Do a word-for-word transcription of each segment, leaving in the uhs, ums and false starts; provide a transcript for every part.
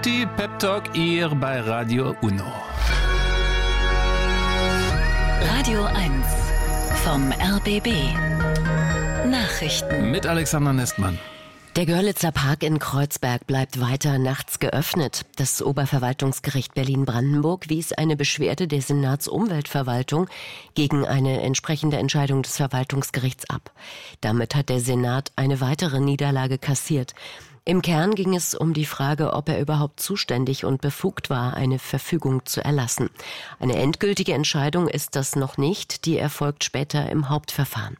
tutti, Pep Talk hier bei Radio Uno. Radio eins vom R B B. Nachrichten. Mit Alexander Nestmann. Der Görlitzer Park in Kreuzberg bleibt weiter nachts geöffnet. Das Oberverwaltungsgericht Berlin-Brandenburg wies eine Beschwerde der Senatsumweltverwaltung gegen eine entsprechende Entscheidung des Verwaltungsgerichts ab. Damit hat der Senat eine weitere Niederlage kassiert. Im Kern ging es um die Frage, ob er überhaupt zuständig und befugt war, eine Verfügung zu erlassen. Eine endgültige Entscheidung ist das noch nicht, die erfolgt später im Hauptverfahren.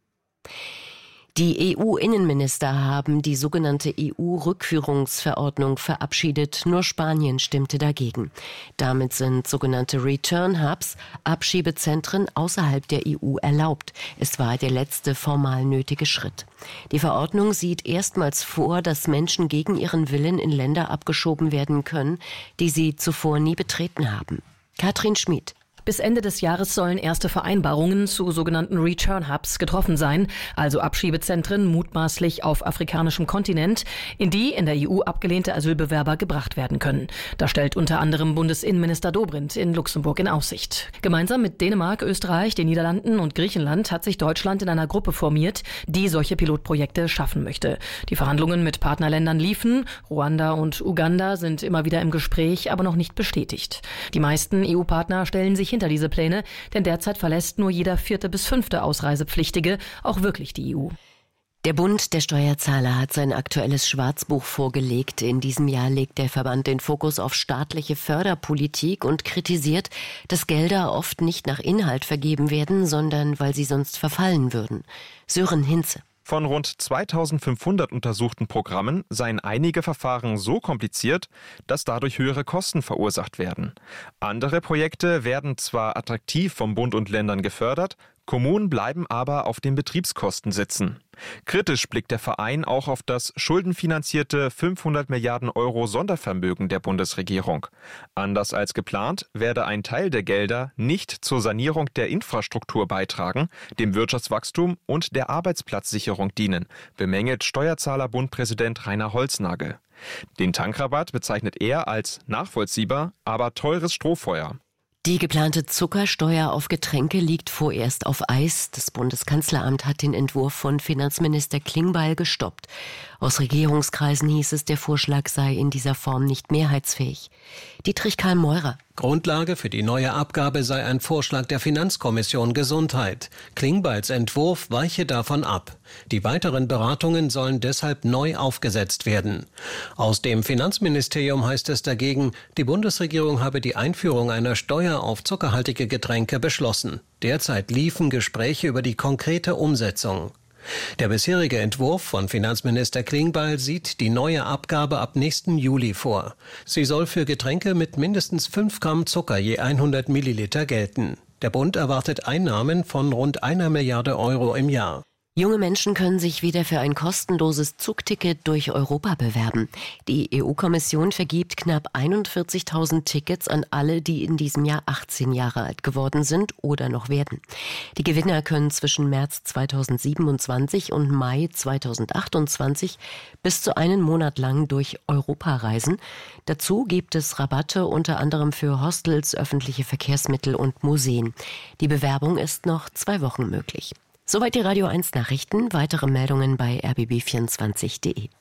Die E U-Innenminister haben die sogenannte E U-Rückführungsverordnung verabschiedet. Nur Spanien stimmte dagegen. Damit sind sogenannte Return Hubs, Abschiebezentren außerhalb der E U erlaubt. Es war der letzte formal nötige Schritt. Die Verordnung sieht erstmals vor, dass Menschen gegen ihren Willen in Länder abgeschoben werden können, die sie zuvor nie betreten haben. Katrin Schmid. Bis Ende des Jahres sollen erste Vereinbarungen zu sogenannten Return Hubs getroffen sein, also Abschiebezentren mutmaßlich auf afrikanischem Kontinent, in die in der E U abgelehnte Asylbewerber gebracht werden können. Das stellt unter anderem Bundesinnenminister Dobrindt in Luxemburg in Aussicht. Gemeinsam mit Dänemark, Österreich, den Niederlanden und Griechenland hat sich Deutschland in einer Gruppe formiert, die solche Pilotprojekte schaffen möchte. Die Verhandlungen mit Partnerländern liefen. Ruanda und Uganda sind immer wieder im Gespräch, aber noch nicht bestätigt. Die meisten E U-Partner stellen sich hinter diese Pläne, denn derzeit verlässt nur jeder vierte bis fünfte Ausreisepflichtige auch wirklich die E U. Der Bund der Steuerzahler hat sein aktuelles Schwarzbuch vorgelegt. In diesem Jahr legt der Verband den Fokus auf staatliche Förderpolitik und kritisiert, dass Gelder oft nicht nach Inhalt vergeben werden, sondern weil sie sonst verfallen würden. Sören Hinze. Von rund zweitausendfünfhundert untersuchten Programmen seien einige Verfahren so kompliziert, dass dadurch höhere Kosten verursacht werden. Andere Projekte werden zwar attraktiv vom Bund und Ländern gefördert, Kommunen bleiben aber auf den Betriebskosten sitzen. Kritisch blickt der Verein auch auf das schuldenfinanzierte fünfhundert Milliarden Euro Sondervermögen der Bundesregierung. Anders als geplant werde ein Teil der Gelder nicht zur Sanierung der Infrastruktur beitragen, dem Wirtschaftswachstum und der Arbeitsplatzsicherung dienen, bemängelt Steuerzahlerbund-Präsident Rainer Holznagel. Den Tankrabatt bezeichnet er als nachvollziehbar, aber teures Strohfeuer. Die geplante Zuckersteuer auf Getränke liegt vorerst auf Eis. Das Bundeskanzleramt hat den Entwurf von Finanzminister Klingbeil gestoppt. Aus Regierungskreisen hieß es, der Vorschlag sei in dieser Form nicht mehrheitsfähig. Dietrich Karl Meurer. Grundlage für die neue Abgabe sei ein Vorschlag der Finanzkommission Gesundheit. Klingbeils Entwurf weiche davon ab. Die weiteren Beratungen sollen deshalb neu aufgesetzt werden. Aus dem Finanzministerium heißt es dagegen, die Bundesregierung habe die Einführung einer Steuer auf zuckerhaltige Getränke beschlossen. Derzeit liefen Gespräche über die konkrete Umsetzung. Der bisherige Entwurf von Finanzminister Klingbeil sieht die neue Abgabe ab nächsten Juli vor. Sie soll für Getränke mit mindestens fünf Gramm Zucker je hundert Milliliter gelten. Der Bund erwartet Einnahmen von rund einer Milliarde Euro im Jahr. Junge Menschen können sich wieder für ein kostenloses Zugticket durch Europa bewerben. Die E U-Kommission vergibt knapp einundvierzigtausend Tickets an alle, die in diesem Jahr achtzehn Jahre alt geworden sind oder noch werden. Die Gewinner können zwischen März zweitausendsiebenundzwanzig und Mai zweitausendachtundzwanzig bis zu einen Monat lang durch Europa reisen. Dazu gibt es Rabatte unter anderem für Hostels, öffentliche Verkehrsmittel und Museen. Die Bewerbung ist noch zwei Wochen möglich. Soweit die Radio eins Nachrichten. Weitere Meldungen bei r b b vierundzwanzig punkt de.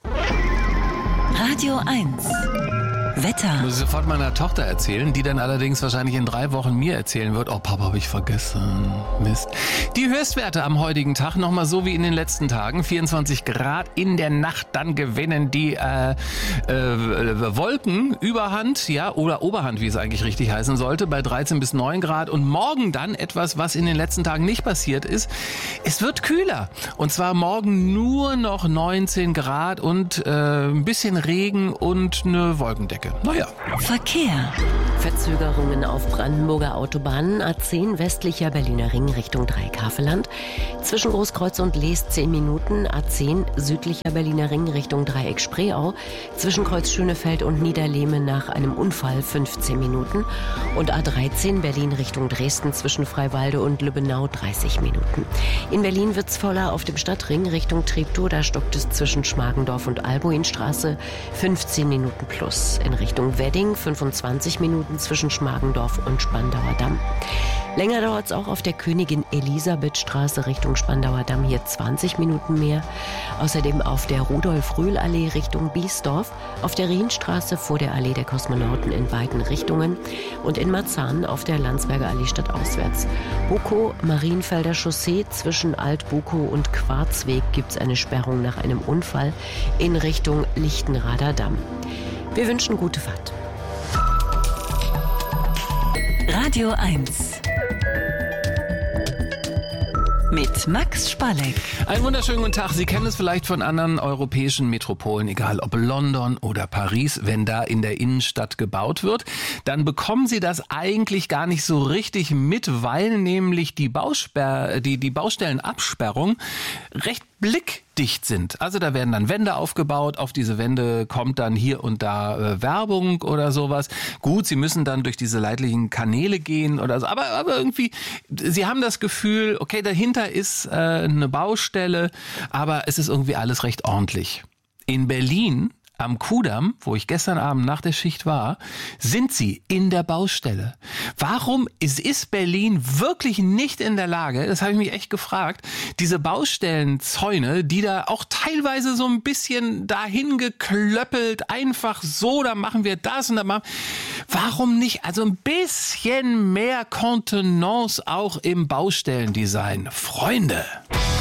Radio eins. Wetter. Muss ich sofort meiner Tochter erzählen, die dann allerdings wahrscheinlich in drei Wochen mir erzählen wird. Oh, Papa, habe ich vergessen. Mist. Die Höchstwerte am heutigen Tag nochmal so wie in den letzten Tagen. vierundzwanzig Grad in der Nacht, dann gewinnen die äh, äh, Wolken Überhand, ja, oder Oberhand, wie es eigentlich richtig heißen sollte, bei dreizehn bis neun Grad. Und morgen dann etwas, was in den letzten Tagen nicht passiert ist. Es wird kühler. Und zwar morgen nur noch neunzehn Grad und äh, ein bisschen Regen und eine Wolkendecke. Naja. Verkehr. Verzögerungen auf Brandenburger Autobahnen. A zehn westlicher Berliner Ring Richtung Dreieck-Havelland. Zwischen Großkreuz und Lees zehn Minuten. A zehn südlicher Berliner Ring Richtung Dreieck-Spreeau. Zwischen Kreuz Schönefeld und Niederlehme nach einem Unfall fünfzehn Minuten. Und A dreizehn Berlin Richtung Dresden zwischen Freiwalde und Lübbenau dreißig Minuten. In Berlin wird's voller auf dem Stadtring Richtung Treptow. Da stockt es zwischen Schmargendorf und Albuinstraße fünfzehn Minuten plus. In Richtung Wedding, fünfundzwanzig Minuten zwischen Schmargendorf und Spandauer Damm. Länger dauert es auch auf der Königin-Elisabeth-Straße Richtung Spandauer Damm, hier zwanzig Minuten mehr. Außerdem auf der Rudolf-Rühl-Allee Richtung Biesdorf, auf der Rienstraße vor der Allee der Kosmonauten in beiden Richtungen und in Marzahn auf der Landsberger Allee stadtauswärts. Bukow, Marienfelder Chaussee zwischen Alt-Bukow und Quarzweg gibt es eine Sperrung nach einem Unfall in Richtung Lichtenrader Damm. Wir wünschen gute Fahrt. Radio eins mit Max Spalleck. Einen wunderschönen guten Tag. Sie kennen es vielleicht von anderen europäischen Metropolen, egal ob London oder Paris. Wenn da in der Innenstadt gebaut wird, dann bekommen Sie das eigentlich gar nicht so richtig mit, weil nämlich die, Bausperr- die, die Baustellenabsperrung recht blickdicht sind. Also da werden dann Wände aufgebaut, auf diese Wände kommt dann hier und da äh, Werbung oder sowas. Gut, Sie müssen dann durch diese leidlichen Kanäle gehen oder so, aber, aber irgendwie, Sie haben das Gefühl, okay, dahinter ist äh, eine Baustelle, aber es ist irgendwie alles recht ordentlich. In Berlin am Kudamm, wo ich gestern Abend nach der Schicht war, sind sie in der Baustelle. Warum ist, ist Berlin wirklich nicht in der Lage, das habe ich mich echt gefragt, diese Baustellenzäune, die da auch teilweise so ein bisschen dahin geklöppelt, einfach so, da machen wir das und da machen, warum nicht, also ein bisschen mehr Kontenance auch im Baustellendesign? Freunde!